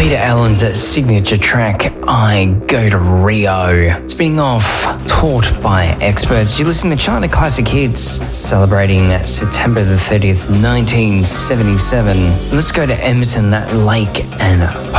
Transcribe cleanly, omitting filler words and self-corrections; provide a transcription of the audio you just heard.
Peter Allen's signature track, I Go to Rio. Spinning off Taught by Experts. You're listening to China Classic Hits, celebrating September the 30th, 1977. Let's go to Emerson, Lake and